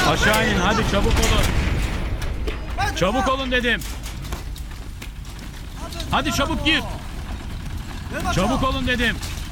Aşağı inin hadi, çabuk olun. Çabuk olun dedim. Hadi çabuk gir. Çabuk olun dedim.